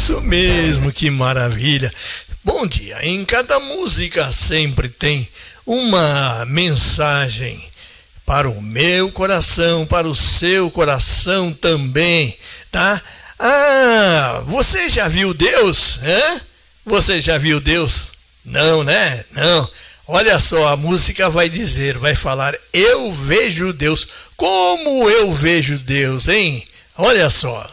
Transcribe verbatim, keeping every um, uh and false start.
Isso mesmo, que maravilha. Bom dia, em cada música sempre tem uma mensagem para o meu coração, para o seu coração também, tá? Ah, você já viu Deus? Hã? Você já viu Deus? Não, né? Não. Olha só, a música vai dizer, vai falar, eu vejo Deus. Como eu vejo Deus, hein? Olha só.